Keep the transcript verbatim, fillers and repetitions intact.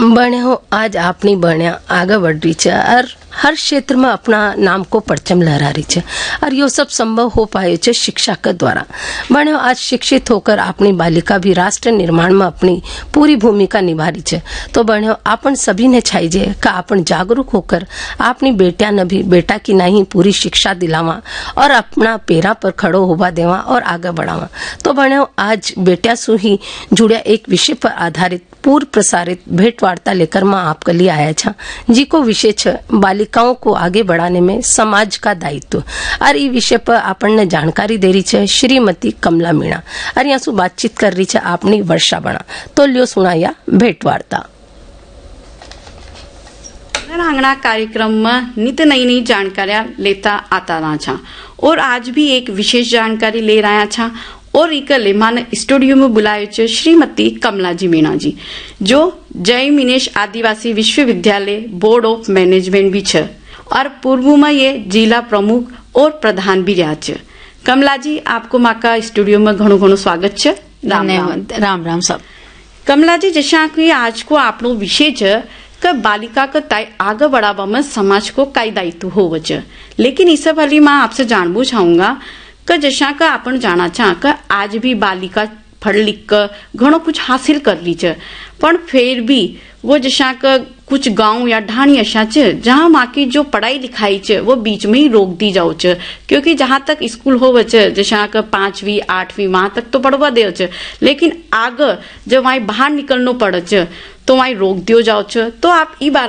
बने हो आज आपनी बण्या आगे बढ़ रही है और हर क्षेत्र में अपना नाम को परचम लहरा रही है और यो सब संभव हो पाए छे शिक्षा के द्वारा। बने हो आज शिक्षित होकर अपनी बालिका भी राष्ट्र निर्माण में अपनी पूरी भूमिका निभा रही है। तो बने हो अपन सभी ने चाहिए का अपन जागरूक होकर अपनी बेटिया ने भी बेटा की नहीं पूरी शिक्षा दिलावा और अपना पैरा पर खड़ो होवा देवा और आगे बढ़ावा। तो बने हो आज बेटिया सु ही जुड़िया एक विषय पर आधारित पूर्व प्रसारित भेंट वार्ता लेकर मैं आपके लिए आया छा, जी को विषय छ बालिकाओं को आगे बढ़ाने में समाज का दायित्व। और ये विषय पर अपन ने जानकारी दे रही है श्रीमती कमला मीणा और यहाँ सु बातचीत कर रही है आपनी वर्षा बना। तो लियो सुनाया भेंट वार्ता। आंगना कार्यक्रम में नित नई नई जानकारियां लेता आता रहा छा और आज भी एक विशेष जानकारी ले रहा छा और एक लेमान स्टूडियो में बुलाये छे श्रीमती कमला जी मीणा जी, जो जय मिनेश आदिवासी विश्वविद्यालय बोर्ड ऑफ मैनेजमेंट भी छे और पूर्व में ये जिला प्रमुख और प्रधान भी रहा छे। कमला जी, आपको माका स्टूडियो में घणो घणो स्वागत छे। राम राम राम राम सब। कमला जी, जैसा कि आज को आपनो विषय छे कि बालिका का ताई आगे बढ़ावा में समाज को कई दायित्व होवे छे, लेकिन इस वाली मैं आपसे जानबू चाहूंगा कि जैसा का अपन जाना चाह कि आज भी बालिका पढ़ लिख कर घणो कुछ हासिल कर ली छे, पण फिर भी वो जैसा का कुछ गांव या ढाणी ऐसा छे जहाँ माँ की जो पढ़ाई लिखाई छे वो बीच में ही रोक दी जाओ छे, क्योंकि जहाँ तक स्कूल होवे छे जैसा का पांचवी आठवीं वहां तक तो पढ़वा दे छे, लेकिन आगे जब वहां बाहर निकलना पड़े छे तो वहां रोक दियो जाओ छे। तो आप ई बारे